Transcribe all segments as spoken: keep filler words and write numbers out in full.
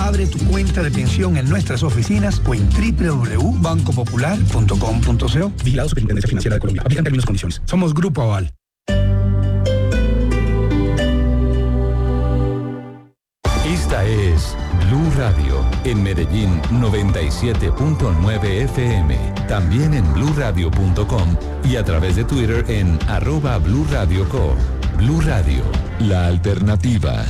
Abre tu cuenta de pensión en nuestras oficinas o en doble u doble u doble u punto banco popular punto com punto co. Vigilado Superintendencia Financiera de Colombia. Aplican términos y condiciones. Somos Grupo Aval. Esta es Blue Radio, en Medellín noventa y siete punto nueve F M. También en blue radio punto com y a través de Twitter en arroba Blue Radio Co. Blue Radio, la alternativa.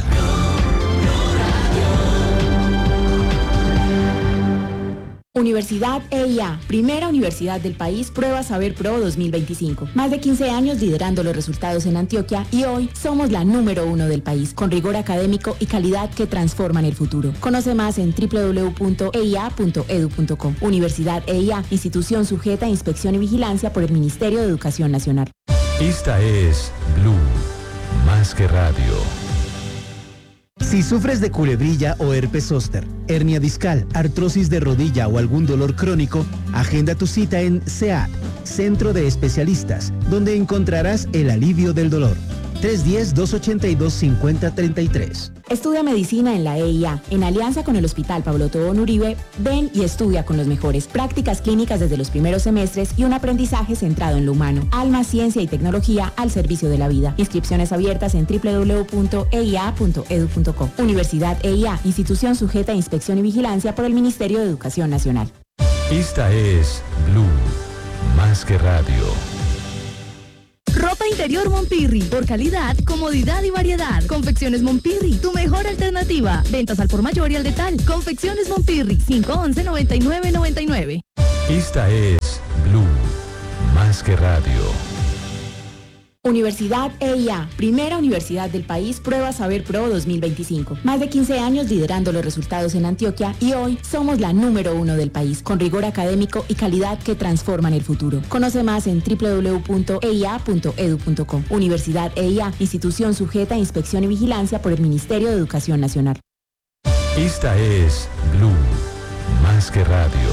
Universidad E I A, primera universidad del país, prueba Saber Pro dos mil veinticinco. Más de quince años liderando los resultados en Antioquia y hoy somos la número uno del país, con rigor académico y calidad que transforman el futuro. Conoce más en doble u doble u doble u punto e i a punto e d u punto co. Universidad E I A, institución sujeta a inspección y vigilancia por el Ministerio de Educación Nacional. Esta es Blue, más que radio. Si sufres de culebrilla o herpes zóster, hernia discal, artrosis de rodilla o algún dolor crónico, agenda tu cita en C E A D, Centro de Especialistas, donde encontrarás el alivio del dolor. tres uno cero, dos ocho dos, cinco cero tres tres. Estudia medicina en la E I A. En alianza con el Hospital Pablo Tobón Uribe, ven y estudia con los mejores. Prácticas clínicas desde los primeros semestres y un aprendizaje centrado en lo humano. Alma, ciencia y tecnología al servicio de la vida. Inscripciones abiertas en doble u doble u doble u punto e i a punto e d u punto co. Universidad E I A, institución sujeta a inspección y vigilancia por el Ministerio de Educación Nacional. Esta es Blue, más que radio. Ropa interior Monpirri, por calidad, comodidad y variedad. Confecciones Monpirri, tu mejor alternativa. Ventas al por mayor y al detal. Confecciones Monpirri, cinco once, noventa y nueve noventa y nueve. Esta es Blue, más que radio. Universidad E I A, primera universidad del país, prueba Saber Pro dos mil veinticinco. Más de quince años liderando los resultados en Antioquia y hoy somos la número uno del país, con rigor académico y calidad que transforman el futuro. Conoce más en doble u doble u doble u punto e i a punto e d u punto co. Universidad E I A, institución sujeta a inspección y vigilancia por el Ministerio de Educación Nacional. Esta es Blue, más que radio.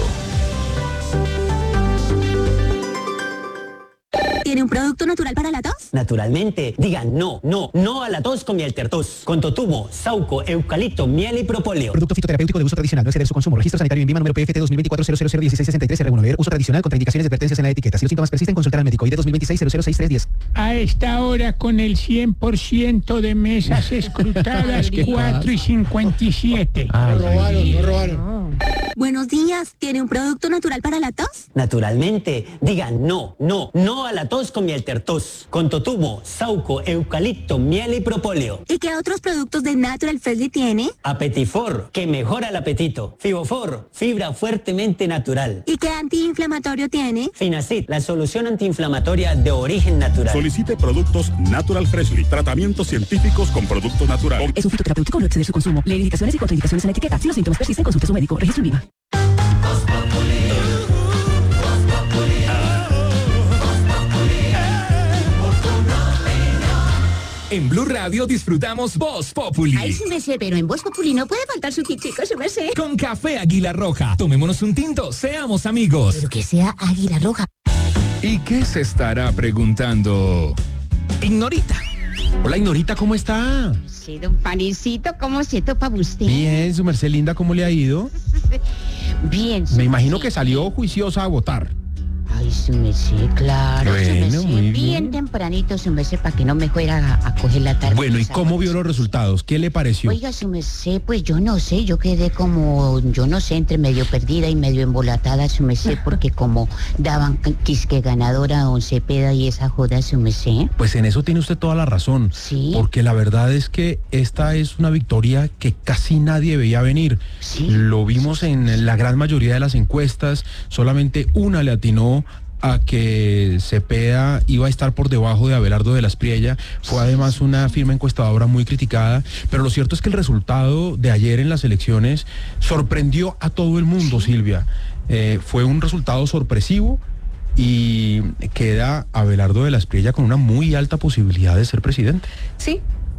¿Tiene un producto natural para la tos? Naturalmente. Digan no, no, no a la tos con miel tertos. Con totumo, sauco, eucalipto, miel y propóleo. Producto fitoterapéutico de uso tradicional. No exceder su consumo. Registro sanitario en Vima número P F T dos mil veinticuatro cero cero dieciséis sesenta y tres R uno. Leer uso tradicional. Contraindicaciones y advertencias en la etiqueta. Si los síntomas persisten, consultar al médico. I D dos mil veintiséis cero cero seis tres diez. A esta hora, con el cien por ciento de mesas escrutadas, cuatro y cincuenta y siete. Ah, no robaron, no robaron. Buenos días. ¿Tiene un producto natural para la tos? Naturalmente. Digan no, no, no a la tos con miel tertos. Con totumo, sauco, eucalipto, miel y propóleo. ¿Y qué otros productos de Natural Freshly tiene? Apetifor, que mejora el apetito. Fibofor, fibra fuertemente natural. ¿Y qué antiinflamatorio tiene? Finacid, la solución antiinflamatoria de origen natural. Solicite productos Natural Freshly. Tratamientos científicos con productos naturales. Es un fitoterapéutico, no exceder su consumo. Leer indicaciones y contraindicaciones en la etiqueta. Si los síntomas persisten, consulte a su médico. Registro en Vima. En Blue Radio disfrutamos Voz Populi. Ay, sí me sé, pero en Voz Populi no puede faltar su tintico, sí me sé. Con café Águila Roja. Tomémonos un tinto, seamos amigos. Pero que sea Águila Roja. ¿Y qué se estará preguntando Ignorita? Hola, Ignorita, ¿cómo está? Sí, don Panicito, ¿cómo se topa usted? Bien, su merced linda, ¿cómo le ha ido? Bien. Me imagino que salió juiciosa a votar. Ay, su merced, claro, Bueno, su merced, muy bien, bien. tempranito, su merced, para que no me fuera a, a coger la tarde. Bueno, ¿y cómo vio los resultados? ¿Qué le pareció? Oiga, su merced, pues yo no sé, yo quedé como, yo no sé, entre medio perdida y medio embolatada, su merced, porque como daban quisque ganadora a don Cepeda y esa joda, su merced. Pues en eso tiene usted toda la razón. Sí. Porque la verdad es que esta es una victoria que casi nadie veía venir. Sí. Lo vimos en la gran mayoría de las encuestas, solamente una le atinó a que Cepeda iba a estar por debajo de Abelardo de la Espriella. Fue además una firma encuestadora muy criticada, pero lo cierto es que el resultado de ayer en las elecciones sorprendió a todo el mundo, Silvia. Eh, fue un resultado sorpresivo y queda Abelardo de la Espriella con una muy alta posibilidad de ser presidente. Sí,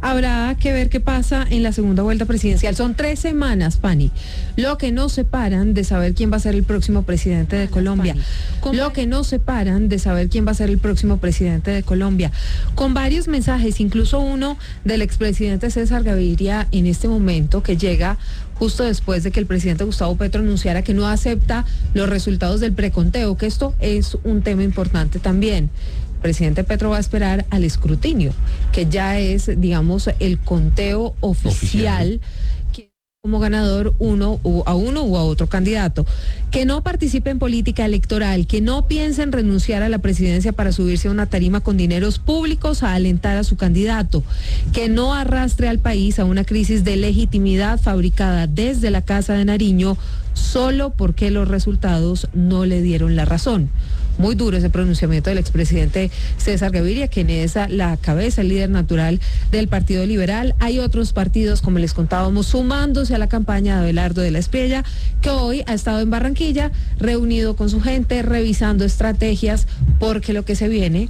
Habrá que ver qué pasa en la segunda vuelta presidencial. Son tres semanas, Pani, lo que nos separan de saber quién va a ser el próximo presidente de Colombia. Lo que nos separan de saber quién va a ser el próximo presidente de Colombia. Con varios mensajes, incluso uno del expresidente César Gaviria en este momento, que llega justo después de que el presidente Gustavo Petro anunciara que no acepta los resultados del preconteo, que esto es un tema importante también. El presidente Petro va a esperar al escrutinio, que ya es, digamos, el conteo oficial, oficial. Que como ganador uno o a uno o a otro candidato. Que no participe en política electoral, que no piense en renunciar a la presidencia para subirse a una tarima con dineros públicos a alentar a su candidato, que no arrastre al país a una crisis de legitimidad fabricada desde la Casa de Nariño solo porque los resultados no le dieron la razón. Muy duro ese pronunciamiento del expresidente César Gaviria, quien es la cabeza, el líder natural del Partido Liberal. Hay otros partidos, como les contábamos, sumándose a la campaña de Abelardo de la Espriella, que hoy ha estado en Barranquilla, reunido con su gente, revisando estrategias, porque lo que se viene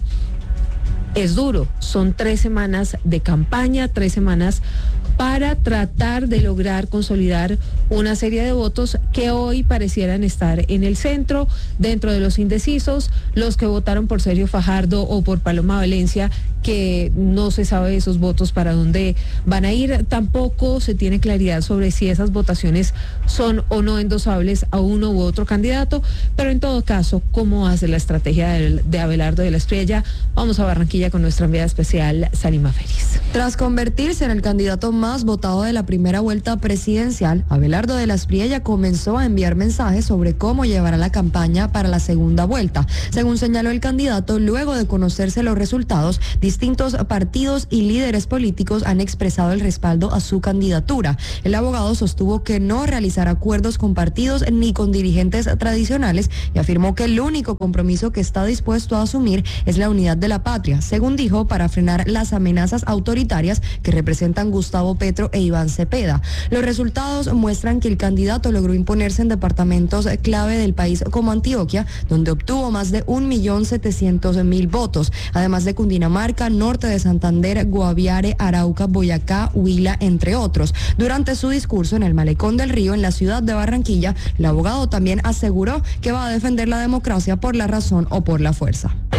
es duro. Son tres semanas de campaña, tres semanas para tratar de lograr consolidar una serie de votos que hoy parecieran estar en el centro, dentro de los indecisos, los que votaron por Sergio Fajardo o por Paloma Valencia, que no se sabe esos votos para dónde van a ir. Tampoco se tiene claridad sobre si esas votaciones son o no endosables a uno u otro candidato, pero en todo caso, ¿cómo hace la estrategia de, de Abelardo de la Espriella? Vamos a Barranquilla con nuestra enviada especial, Salima Félix. Tras convertirse en el candidato más votado de la primera vuelta presidencial, Abelardo de la Espriella comenzó a enviar mensajes sobre cómo llevará la campaña para la segunda vuelta. Según señaló el candidato, luego de conocerse los resultados, distintos partidos y líderes políticos han expresado el respaldo a su candidatura. El abogado sostuvo que no realizará acuerdos con partidos ni con dirigentes tradicionales y afirmó que el único compromiso que está dispuesto a asumir es la unidad de la patria, según dijo, para frenar las amenazas autoritarias que representan Gustavo Petro e Iván Cepeda. Los resultados muestran que el candidato logró imponerse en departamentos clave del país como Antioquia, donde obtuvo más de un millón setecientos mil votos, además de Cundinamarca, norte de Santander, Guaviare, Arauca, Boyacá, Huila, entre otros. Durante su discurso en el Malecón del Río, en la ciudad de Barranquilla, el abogado también aseguró que va a defender la democracia por la razón o por la fuerza.